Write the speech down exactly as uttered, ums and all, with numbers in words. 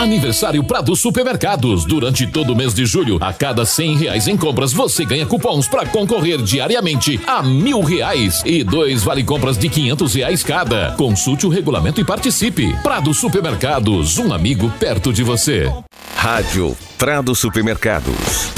Aniversário Prado Supermercados. Durante todo o mês de julho, a cada cem reais em compras, você ganha cupons para concorrer diariamente a mil reais e dois vale compras de quinhentos reais cada. Consulte o regulamento e participe. Prado Supermercados, um amigo perto de você. Rádio Prado Supermercados.